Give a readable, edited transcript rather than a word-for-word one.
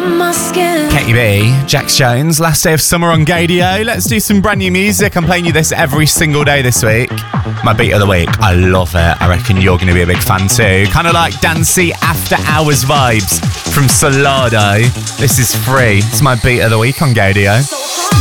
Katy B, Jax Jones, last day of summer on Gadio. Let's do some brand new music. I'm playing you this every single day this week. My beat of the week, I love it. I reckon you're going to be a big fan too. Kind of like dancey after hours vibes from Solardo. This is Free. It's my beat of the week on Gadio.